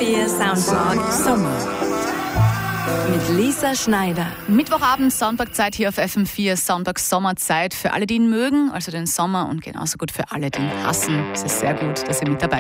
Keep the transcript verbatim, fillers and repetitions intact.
vier Soundpark Sommer. Mit Lisa Schneider. Mittwochabend, Soundpark-Zeit hier auf F M vier, Soundpark Sommerzeit. Für alle, die ihn mögen, also den Sommer, und genauso gut für alle, die ihn hassen. Es ist sehr gut, dass ihr mit dabei seid.